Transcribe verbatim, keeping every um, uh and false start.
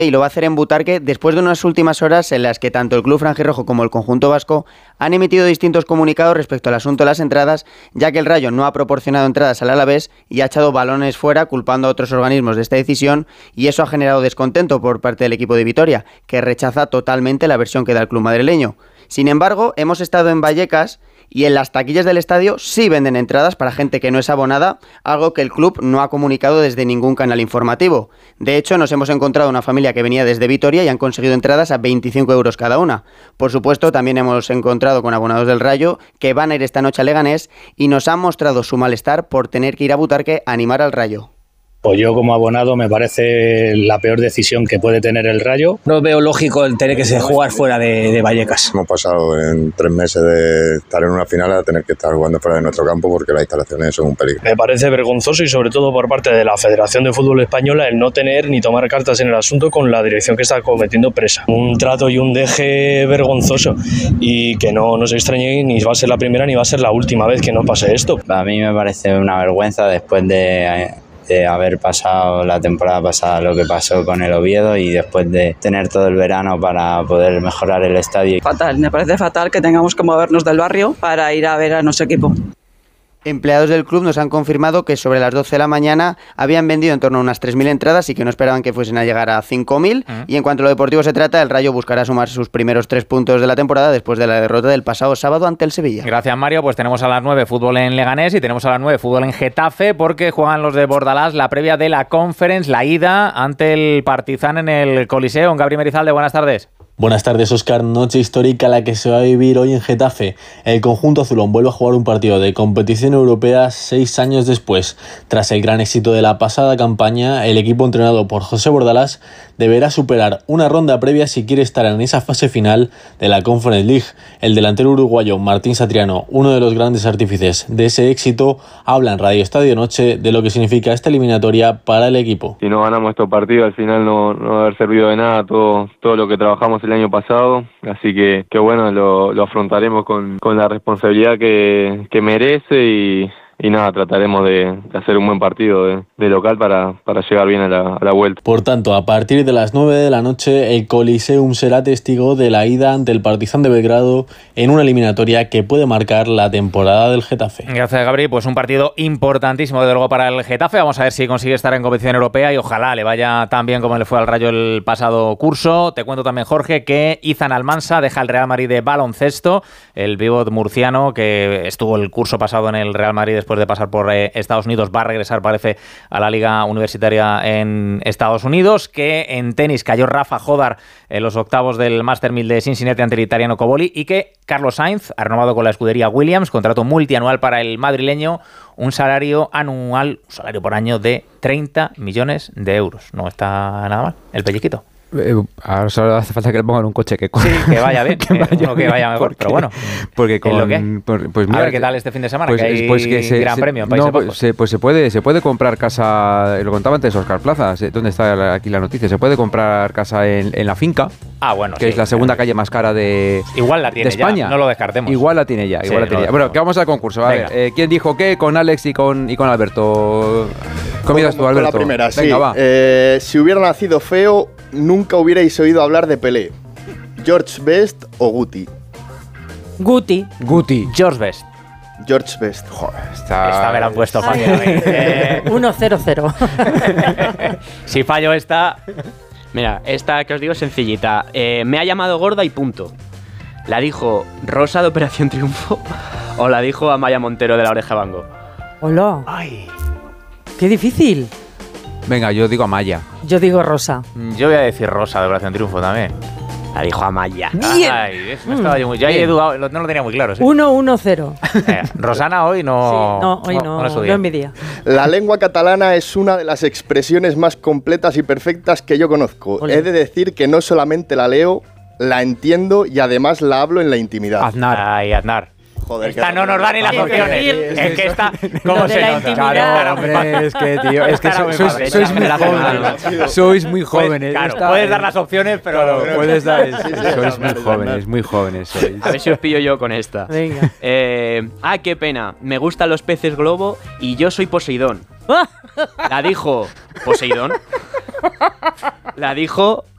y lo va a hacer en Butarque después de unas últimas horas en las que tanto el club franjirrojo como el conjunto vasco han emitido distintos comunicados respecto al asunto de las entradas, ya que el Rayo no ha proporcionado entradas al Alavés y ha echado balones fuera culpando a otros organismos de esta decisión, y eso ha generado descontento por parte del equipo de Vitoria, que rechaza totalmente la versión que da el club madrileño. Sin embargo, hemos estado en Vallecas y en las taquillas del estadio sí venden entradas para gente que no es abonada, algo que el club no ha comunicado desde ningún canal informativo. De hecho, nos hemos encontrado una familia que venía desde Vitoria y han conseguido entradas a veinticinco euros cada una. Por supuesto, también hemos encontrado con abonados del Rayo que van a ir esta noche a Leganés y nos han mostrado su malestar por tener que ir a Butarque a animar al Rayo. Pues yo como abonado me parece la peor decisión que puede tener el Rayo. No veo lógico el tener que jugar fuera de, de Vallecas. Hemos pasado en tres meses de estar en una final a tener que estar jugando fuera de nuestro campo porque las instalaciones son un peligro. Me parece vergonzoso y sobre todo por parte de la Federación de Fútbol Española el no tener ni tomar cartas en el asunto con la dirección que está cometiendo presa. Un trato y un deje vergonzoso y que no nos extrañe ni va a ser la primera ni va a ser la última vez que nos pase esto. A mí me parece una vergüenza después de... de haber pasado la temporada pasada lo que pasó con el Oviedo y después de tener todo el verano para poder mejorar el estadio. Fatal, me parece fatal que tengamos que movernos del barrio para ir a ver a nuestro equipo. Empleados del club nos han confirmado que sobre las doce de la mañana habían vendido en torno a unas tres mil entradas y que no esperaban que fuesen a llegar a cinco mil. Uh-huh. Y en cuanto a lo deportivo se trata, el Rayo buscará sumar sus primeros tres puntos de la temporada después de la derrota del pasado sábado ante el Sevilla. Gracias, Mario. Pues tenemos a las nueve fútbol en Leganés y tenemos a las nueve fútbol en Getafe porque juegan los de Bordalás la previa de la Conference, la ida ante el Partizan en el Coliseo. Gabri Merizalde, buenas tardes. Buenas tardes, Óscar. Noche histórica la que se va a vivir hoy en Getafe. El conjunto azulón vuelve a jugar un partido de competición europea seis años después. Tras el gran éxito de la pasada campaña, el equipo entrenado por José Bordalás deberá superar una ronda previa si quiere estar en esa fase final de la Conference League. El delantero uruguayo Martín Satriano, uno de los grandes artífices de ese éxito, habla en Radio Estadio Noche de lo que significa esta eliminatoria para el equipo. Si no ganamos estos partidos, al final no, no va a haber servido de nada todo, todo lo que trabajamos el año pasado, así que, que bueno, lo, lo afrontaremos con, con la responsabilidad que, que merece y, y nada, trataremos de, de hacer un buen partido de, de local para, para llegar bien a la, a la vuelta. Por tanto, a partir de las nueve de la noche, el Coliseum será testigo de la ida ante el Partizan de Belgrado en una eliminatoria que puede marcar la temporada del Getafe. Gracias, Gabri. Pues un partido importantísimo, desde luego, para el Getafe. Vamos a ver si consigue estar en competición europea y ojalá le vaya tan bien como le fue al Rayo el pasado curso. Te cuento también, Jorge, que Izan Almansa deja el Real Madrid de baloncesto. El pívot murciano que estuvo el curso pasado en el Real Madrid después de pasar por eh, Estados Unidos, va a regresar, parece, a la liga universitaria en Estados Unidos. Que en tenis cayó Rafa Jodar en los octavos del Master mil de Cincinnati ante el italiano Coboli, y que Carlos Sainz ha renovado con la escudería Williams, contrato multianual para el madrileño, un salario anual, un salario por año de treinta millones de euros. No está nada mal el pelliquito. Eh, ahora solo hace falta que le pongan un coche que corra. Sí, que vaya bien, que vaya, uno que vaya mejor, porque, pero bueno, porque con, ¿es lo que? Por, pues mira, a ver qué tal este fin de semana, pues, que hay pues que se, gran se, premio en Países no, Bajos. Pues se, pues se puede se puede comprar casa, lo contaba antes Óscar Plaza, ¿dónde está aquí la noticia? Se puede comprar casa en, en la finca, ah, bueno, que sí, es la segunda calle más cara de, igual la tiene de España. Ya, no lo descartemos. Igual la tiene ya, igual sí, la tiene ya. Bueno, que vamos al concurso. A Venga. ver, eh, ¿quién dijo qué con Alex y con, y con Alberto? Comidas tú, Alberto. La primera, Venga, sí. va. Eh, si hubiera nacido feo, nunca hubierais oído hablar de Pelé. ¿George Best o Guti? Guti. Guti. George Best. George Best. Joder, está... Esta me la han puesto fácil. eh. uno cero cero. Si fallo esta... Mira, esta que os digo es sencillita. Eh, me ha llamado gorda y punto. ¿La dijo Rosa de Operación Triunfo o la dijo Amaya Montero de La Oreja Bango? Hola. Ay. Qué difícil. Venga, yo digo Amaya. Yo digo Rosa. Yo voy a decir Rosa de Operación Triunfo también. La dijo Amaya. Bien. Ay, eso me estaba yo muy... Ya he dudado, no lo tenía muy claro. ¿Sí? uno uno cero. Eh, Rosana hoy no... Sí, no, hoy no, no, no, es su no día. es mi día. La lengua catalana es una de las expresiones más completas y perfectas que yo conozco. Olé. He de decir que no solamente la leo, la entiendo y además la hablo en la intimidad. Aznar. Ay, Aznar. Joder, Esta que no nos da ni las Quiero opciones. decir, Es que esta... ¿Cómo lo de se la nota? intimidad. Claro, hombre, es que, tío, es que Esta era sois, muy sois, fácil, sois esta muy me la jóvenes. sacaron. Sois muy Pues, jóvenes. claro, Esta- puedes dar las opciones, pero... Claro, puedes dar. Sí, sí, sois sí, muy sí, jóvenes, muy jóvenes sois. A ver si os pillo yo con esta. Venga. Eh, ah, qué pena. Me gustan los peces globo y yo soy Poseidón. La dijo Poseidón. La dijo